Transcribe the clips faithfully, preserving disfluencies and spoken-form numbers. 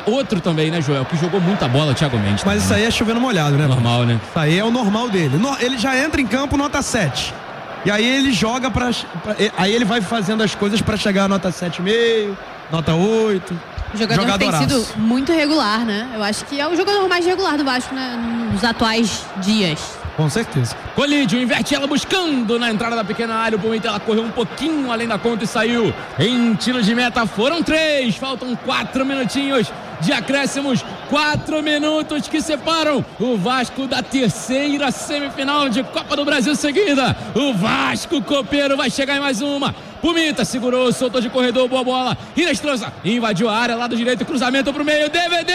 outro também, né, Joel, que jogou muita bola, Thiago Mendes. Mas isso aí é chovendo molhado, né? Normal, né? Isso aí é o normal dele. Ele já entra em campo nota sete. E aí ele joga pra... Aí ele vai fazendo as coisas pra chegar a nota sete vírgula cinco, nota oito. O jogador Jogadoraço. tem sido muito regular, né? Eu acho que é o jogador mais regular do Vasco, né, nos atuais dias. Com certeza. Colídio, inverte ela buscando na entrada da pequena área. O Pumita, ela correu um pouquinho além da conta e saiu em tiro de meta. Foram três, faltam quatro minutinhos de acréscimos. Quatro minutos que separam o Vasco da terceira semifinal de Copa do Brasil seguida. O Vasco copeiro vai chegar em mais uma. Pumita segurou, soltou de corredor, boa bola. Inestrosa, invadiu a área, lado direito, cruzamento pro meio, D V D!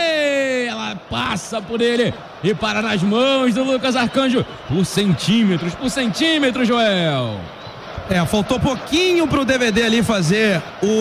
Ela passa por ele e para nas mãos do Lucas Arcanjo. Por centímetros, por centímetros, Joel. É, faltou pouquinho pro D V D ali fazer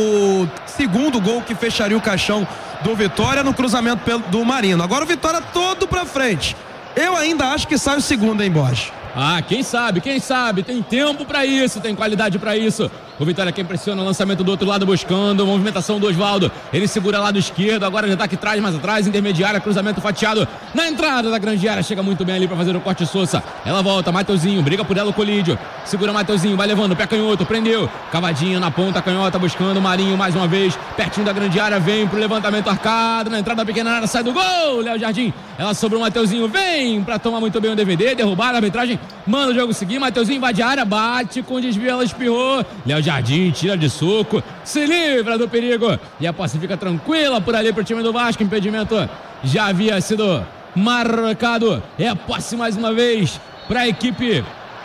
o segundo gol que fecharia o caixão do Vitória no cruzamento do Marino. Agora o Vitória todo pra frente. Eu ainda acho que sai o segundo, hein, Borges? Ah, quem sabe, quem sabe, tem tempo pra isso, tem qualidade pra isso. O Vitória quem pressiona, o lançamento do outro lado buscando, movimentação do Osvaldo, ele segura lado esquerdo, agora já tá aqui atrás, mais atrás, intermediária, cruzamento fatiado na entrada da grande área, chega muito bem ali pra fazer o corte Sousa, ela volta, Mateuzinho, briga por ela o Colídio, segura Mateuzinho, vai levando, pé canhoto, prendeu, cavadinha na ponta, canhota buscando, Marinho mais uma vez, pertinho da grande área, vem pro levantamento arcado, na entrada da pequena área, sai do gol, Léo Jardim, ela sobrou o Mateuzinho, vem pra tomar muito bem o D V D, derrubada, a arbitragem manda o jogo seguir, Mateuzinho invade a área, bate com desvio, ela espirrou, Léo Jardim tira de soco, se livra do perigo e a posse fica tranquila por ali pro time do Vasco, impedimento já havia sido marcado, é a posse mais uma vez para a equipe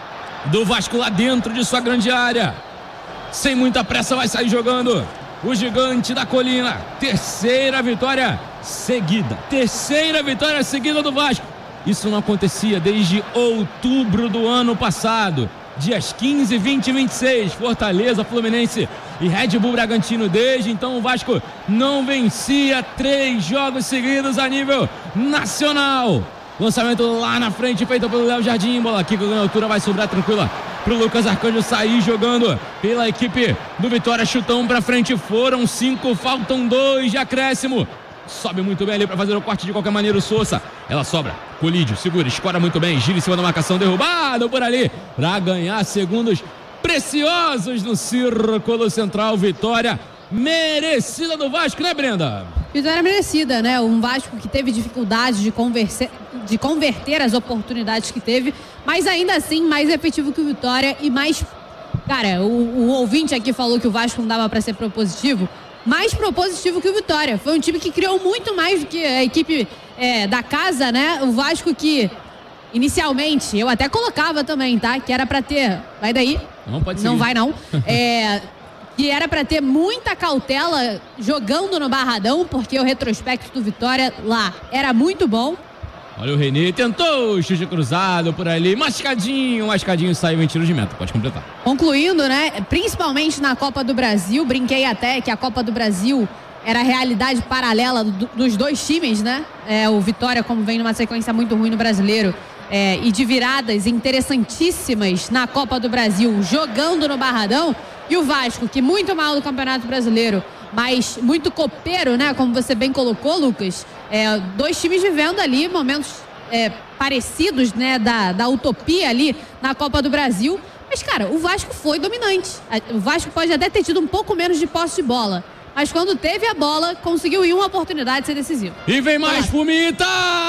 do Vasco lá dentro de sua grande área, sem muita pressa vai sair jogando o gigante da colina, terceira vitória seguida, terceira vitória seguida do Vasco. Isso não acontecia desde outubro do ano passado. Dias quinze, vinte e vinte e seis, Fortaleza, Fluminense e Red Bull Bragantino. Desde então o Vasco não vencia três jogos seguidos a nível nacional. Lançamento lá na frente feito pelo Léo Jardim. Bola aqui com a altura vai sobrar tranquila pro Lucas Arcanjo sair jogando pela equipe do Vitória. Chutão pra frente, foram cinco, faltam dois de acréscimo. Sobe muito bem ali para fazer o corte de qualquer maneira o Sousa. Ela sobra, Colídio, segura, escora muito bem, gira em cima da marcação, derrubado por ali para ganhar segundos preciosos no círculo central. Vitória merecida do Vasco, né, Brenda? Vitória merecida, né? Um Vasco que teve dificuldade de, converser, de converter as oportunidades que teve, mas ainda assim mais efetivo que o Vitória e mais... Cara, o, o ouvinte aqui falou que o Vasco não dava para ser propositivo. Mais propositivo que o Vitória. Foi um time que criou muito mais do que a equipe é, da casa, né? O Vasco que, inicialmente, eu até colocava também, tá? Que era pra ter... Vai daí? Não pode ser. Não vai, não. É... Que era pra ter muita cautela jogando no Barradão, porque o retrospecto do Vitória lá era muito bom. Olha o Renê, tentou o chute cruzado por ali, mascadinho, mascadinho, saiu em tiro de meta, pode completar. Concluindo, né, principalmente na Copa do Brasil, brinquei até que a Copa do Brasil era a realidade paralela do, dos dois times, né, é, o Vitória como vem numa sequência muito ruim no Brasileiro, é, e de viradas interessantíssimas na Copa do Brasil, jogando no Barradão, e o Vasco, que muito mal do Campeonato Brasileiro, mas muito copeiro, né, como você bem colocou, Lucas, é, dois times vivendo ali momentos é, parecidos, né, da, da utopia ali na Copa do Brasil, mas cara, o Vasco foi dominante, o Vasco pode até ter tido um pouco menos de posse de bola, mas quando teve a bola, conseguiu em uma oportunidade ser decisivo. E vem mais Pumita!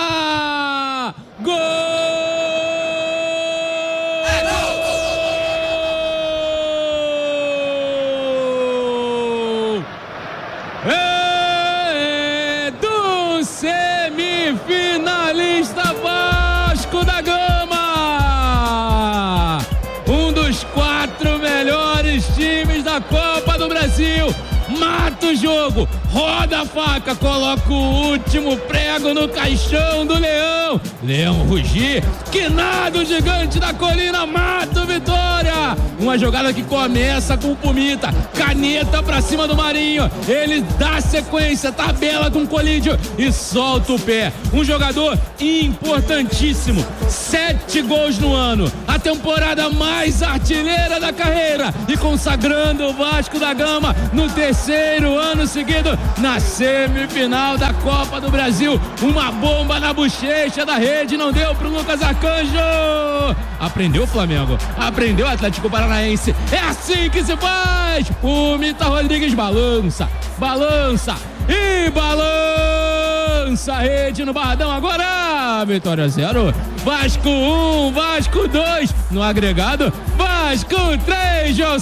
Gol! É gol! É do semifinalista Vasco da Gama, um dos quatro melhores times da Copa do Brasil. Mata o jogo, roda a faca, coloca o último prego no caixão do Leão. Leão rugir, que nada o gigante da colina, mata o Vitória. Uma jogada que começa com o Pumita, caneta pra cima do Marinho. Ele dá sequência, tabela com o Colídio e solta o pé. Um jogador importantíssimo, sete gols no ano, a temporada mais artilheira da carreira e consagrando o Vasco da Gama no terceiro ano seguido na semifinal da Copa do Brasil. Uma bomba na bochecha da rede, não deu pro Lucas Arcanjo. Aprendeu o Flamengo, aprendeu o Atlético Paranaense. É assim que se faz. O Mita Rodrigues balança, balança e balança a rede no Barradão. Agora, Vitória zero, Vasco um, Vasco dois. No agregado, Vasco três, João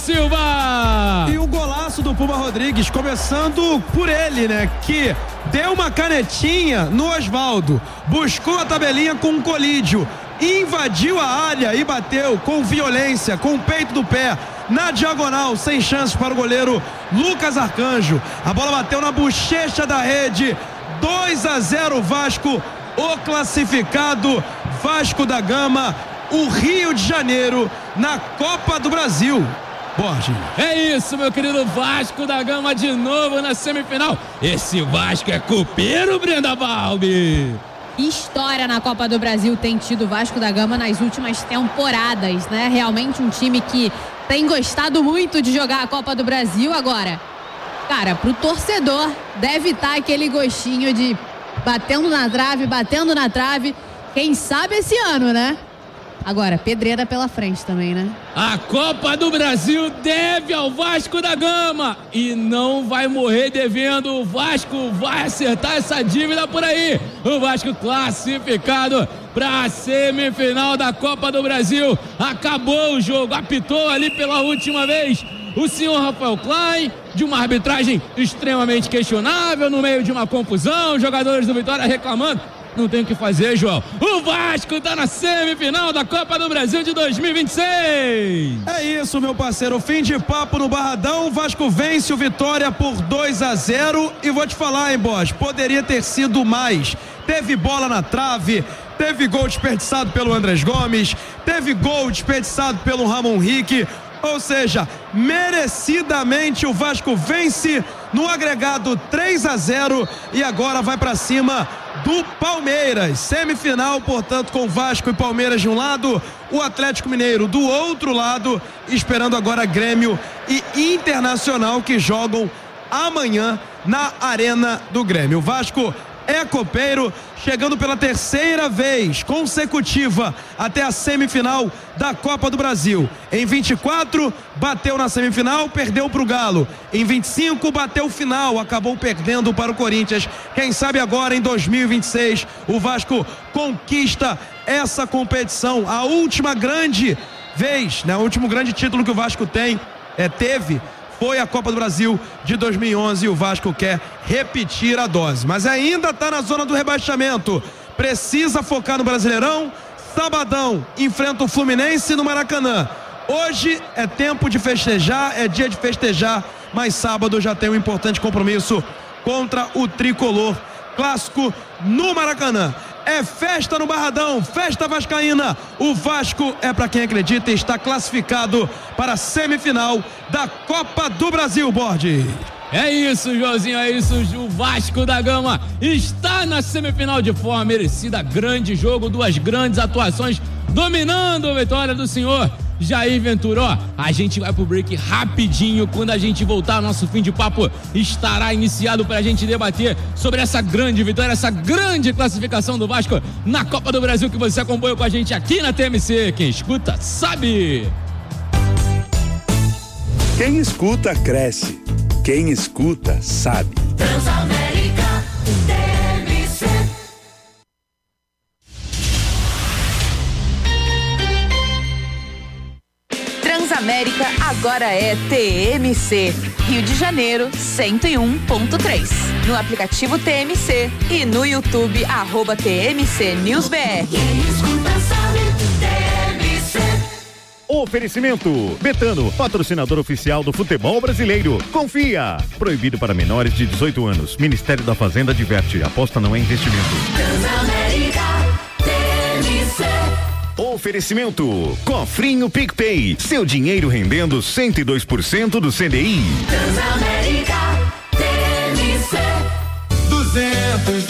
Silva. E o golaço do Puma Rodrigues, começando por ele, né? Que deu uma canetinha no Osvaldo, buscou a tabelinha com um colídio, invadiu a área e bateu com violência, com o peito do pé, na diagonal, sem chances para o goleiro Lucas Arcanjo. A bola bateu na bochecha da rede. dois a zero Vasco, o classificado Vasco da Gama, o Rio de Janeiro na Copa do Brasil. Borges. É isso, meu querido Vasco da Gama de novo na semifinal. Esse Vasco é copeiro, Brenda Balbi. História na Copa do Brasil tem tido o Vasco da Gama nas últimas temporadas, né? Realmente um time que tem gostado muito de jogar a Copa do Brasil. Agora, cara, pro torcedor deve estar aquele gostinho de batendo na trave, batendo na trave. Quem sabe esse ano, né? Agora, pedreira pela frente também, né? A Copa do Brasil deve ao Vasco da Gama e não vai morrer devendo. O Vasco vai acertar essa dívida por aí. O Vasco classificado para a semifinal da Copa do Brasil. Acabou o jogo, apitou ali pela última vez o senhor Rafael Klein, de uma arbitragem extremamente questionável, no meio de uma confusão, jogadores do Vitória reclamando. Não tem o que fazer, João. O Vasco está na semifinal da Copa do Brasil de dois mil e vinte e seis. É isso, meu parceiro. Fim de papo no Barradão. O Vasco vence o Vitória por dois a zero. E vou te falar, hein, Bosch? Poderia ter sido mais. Teve bola na trave, teve gol desperdiçado pelo Andrés Gomes, teve gol desperdiçado pelo Ramon Henrique. Ou seja, merecidamente o Vasco vence no agregado três a zero e agora vai para cima do Palmeiras. Semifinal, portanto, com Vasco e Palmeiras de um lado, o Atlético Mineiro do outro lado, esperando agora Grêmio e Internacional, que jogam amanhã na Arena do Grêmio. O Vasco é copeiro, chegando pela terceira vez consecutiva até a semifinal da Copa do Brasil. Em vinte e quatro, bateu na semifinal, perdeu para o Galo. Em vinte e cinco, bateu o final, acabou perdendo para o Corinthians. Quem sabe agora, em dois mil e vinte e seis, o Vasco conquista essa competição. A última grande vez, né, o último grande título que o Vasco tem, é, teve... foi a Copa do Brasil de dois mil e onze e o Vasco quer repetir a dose. Mas ainda está na zona do rebaixamento. Precisa focar no Brasileirão. Sabadão enfrenta o Fluminense no Maracanã. Hoje é tempo de festejar, é dia de festejar, mas sábado já tem um importante compromisso contra o Tricolor. Clássico no Maracanã. É festa no Barradão, festa vascaína. O Vasco é para quem acredita e está classificado para a semifinal da Copa do Brasil, Borges. É isso, Joãozinho, é isso. O Vasco da Gama está na semifinal de forma merecida. Grande jogo, duas grandes atuações, dominando a vitória do senhor Jair Ventura. Ó, a gente vai pro break rapidinho. Quando a gente voltar, nosso fim de papo estará iniciado pra gente debater sobre essa grande vitória, essa grande classificação do Vasco na Copa do Brasil, que você acompanha com a gente aqui na T M C. Quem escuta, sabe. Quem escuta, cresce. Quem escuta, sabe. Transamérica T M C. Transamérica agora é T M C. Rio de Janeiro, cento e um ponto três. No aplicativo T M C e no YouTube, arroba T M C News B R. Quem escuta sabe, T M C. Oferecimento Betano, patrocinador oficial do futebol brasileiro. Confia. Proibido para menores de dezoito anos. Ministério da Fazenda adverte. Aposta não é investimento. Transamérica T M C. Oferecimento Cofrinho PicPay. Seu dinheiro rendendo cento e dois por cento do C D I. Transamérica T M C. duzentos, duzentos.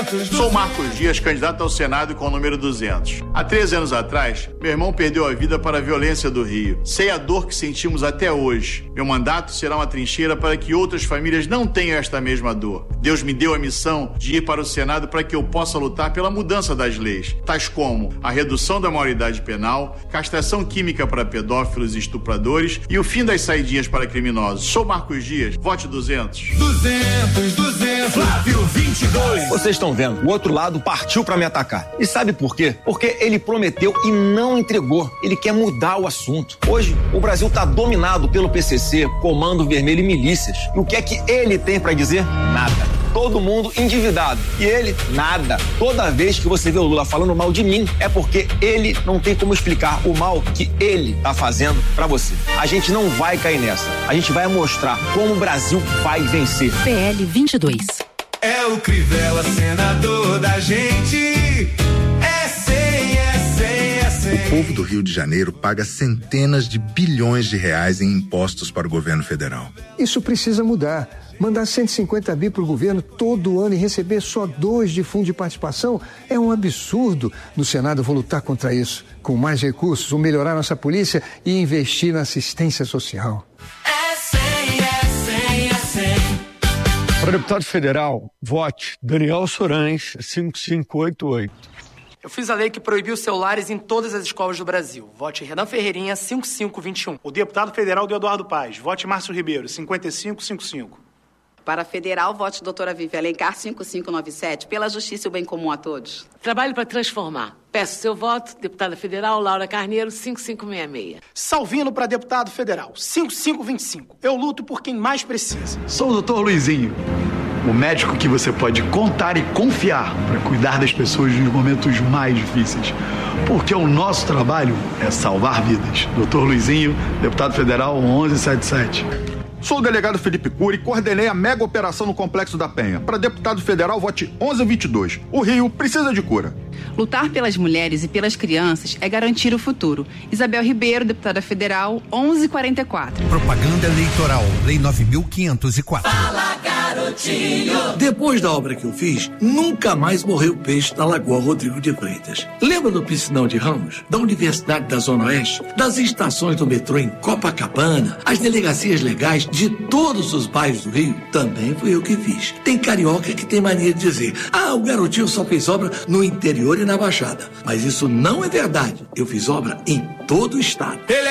Sou Marcos Dias, candidato ao Senado com o número duzentos. Há treze anos atrás, meu irmão perdeu a vida para a violência do Rio. Sei a dor que sentimos até hoje. Meu mandato será uma trincheira para que outras famílias não tenham esta mesma dor. Deus me deu a missão de ir para o Senado para que eu possa lutar pela mudança das leis, tais como a redução da maioridade penal, castração química para pedófilos e estupradores e o fim das saidinhas para criminosos. Sou Marcos Dias, vote duzentos. duzentos, duzentos, Flávio vinte e dois. Vocês estão vendo, o outro lado partiu pra me atacar. E sabe por quê? Porque ele prometeu e não entregou. Ele quer mudar o assunto. Hoje, o Brasil tá dominado pelo P C C, Comando Vermelho e milícias. E o que é que ele tem pra dizer? Nada. Todo mundo endividado. E ele, nada. Toda vez que você vê o Lula falando mal de mim, é porque ele não tem como explicar o mal que ele tá fazendo pra você. A gente não vai cair nessa. A gente vai mostrar como o Brasil vai vencer. P L vinte e dois. É o Crivella, senador da gente. É cem, é cem, é cem. O povo do Rio de Janeiro paga centenas de bilhões de reais em impostos para o governo federal. Isso precisa mudar. Mandar cento e cinquenta bi para o governo todo ano e receber só dois de fundo de participação é um absurdo. No Senado eu vou lutar contra isso. Com mais recursos, vou melhorar nossa polícia e investir na assistência social. É cem, é cem, é cem. Para deputado federal, vote Daniel Sorães, cinco cinco oito oito. Eu fiz a lei que proibiu celulares em todas as escolas do Brasil. Vote Renan Ferreirinha, cinco cinco dois um. O deputado federal do Eduardo Paz. Vote Márcio Ribeiro, cinquenta e cinco cinquenta e cinco. Para federal, vote doutora Vivi Alencar, cinco cinco nove sete, pela justiça e o bem comum a todos. Trabalho para transformar. Peço seu voto, deputada federal Laura Carneiro, cinco cinco seis seis. Salvino para deputado federal, cinco cinco dois cinco. Eu luto por quem mais precisa. Sou o doutor Luizinho, o médico que você pode contar e confiar para cuidar das pessoas nos momentos mais difíceis. Porque o nosso trabalho é salvar vidas. doutor Luizinho, deputado federal onze setenta e sete. Sou o delegado Felipe Cury e coordenei a mega operação no Complexo da Penha. Para deputado federal, vote onze vinte e dois. O Rio precisa de cura. Lutar pelas mulheres e pelas crianças é garantir o futuro. Isabel Ribeiro, deputada federal, onze quarenta e quatro. Propaganda eleitoral, Lei nove mil quinhentos e quatro. Fala, garotinho! Depois da obra que eu fiz, nunca mais morreu peixe na Lagoa Rodrigo de Freitas. Lembra do piscinão de Ramos? Da Universidade da Zona Oeste? Das estações do metrô em Copacabana? As delegacias legais de todos os bairros do Rio? Também fui eu que fiz. Tem carioca que tem mania de dizer: ah, o garotinho só fez obra no interior e na Baixada. Mas isso não é verdade. Eu fiz obra em todo o estado. Ele